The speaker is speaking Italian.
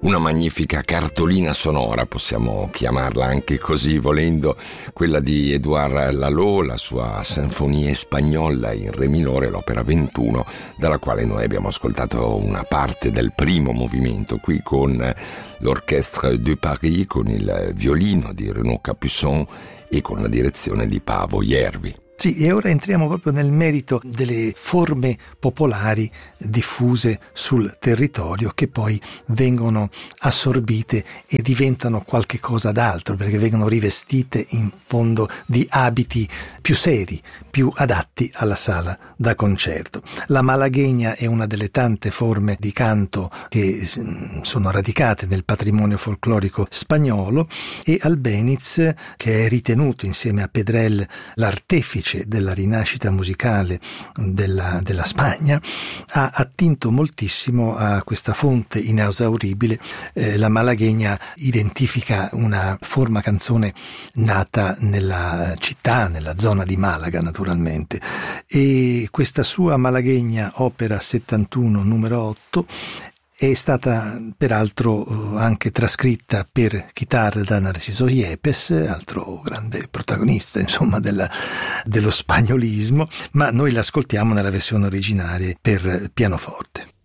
Una magnifica cartolina sonora, possiamo chiamarla anche così volendo, quella di Édouard Lalo, la sua Sinfonia Spagnola in re minore, l'opera 21, dalla quale noi abbiamo ascoltato una parte del primo movimento, qui con l'Orchestre de Paris, con il violino di Renaud Capuçon e con la direzione di Paavo Järvi. Sì, e ora entriamo proprio nel merito delle forme popolari diffuse sul territorio che poi vengono assorbite e diventano qualche cosa d'altro, perché vengono rivestite in fondo di abiti più seri, più adatti alla sala da concerto. La malagueña è una delle tante forme di canto che sono radicate nel patrimonio folclorico spagnolo, e Albéniz, che è ritenuto insieme a Pedrell l'artefice della rinascita musicale della Spagna, ha attinto moltissimo a questa fonte inesauribile. La malagueña identifica una forma canzone nata nella città, nella zona di Malaga naturalmente, e questa sua malagueña, opera 71 numero 8, è stata peraltro anche trascritta per chitarra da Narciso Yepes, altro grande protagonista insomma dello spagnolismo, ma noi l'ascoltiamo nella versione originale per pianoforte.